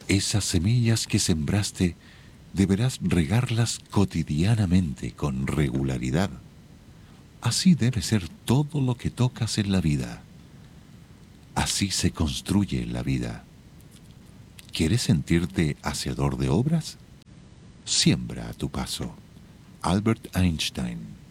Esas semillas que sembraste deberás regarlas cotidianamente con regularidad. Así debe ser todo lo que tocas en la vida. Así se construye la vida. ¿Quieres sentirte hacedor de obras? Siembra a tu paso. Albert Einstein.